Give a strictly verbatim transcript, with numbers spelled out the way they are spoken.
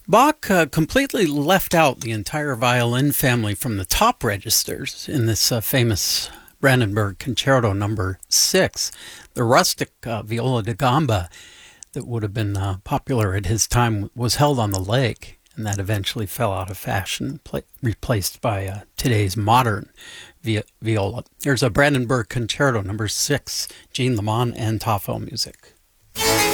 Bach uh, completely left out the entire violin family from the top registers in this uh, famous Brandenburg Concerto number six. The rustic uh, viola da gamba that would have been uh, popular at his time was held on the leg, and that eventually fell out of fashion, pla- replaced by uh, today's modern vi- viola. There's a Brandenburg Concerto number six, Jean Lemon and Toffel music.